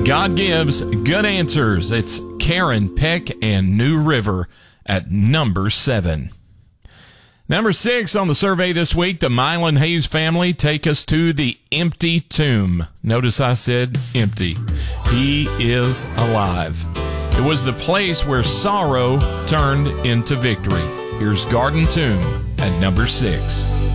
God gives good answers. It's Karen Peck and New River at number 7. Number 6 on the survey this week, the Mylan Hayes family take us to the empty tomb. Notice I said empty. He is alive. It was the place where sorrow turned into victory. Here's Garden Tomb at number 6.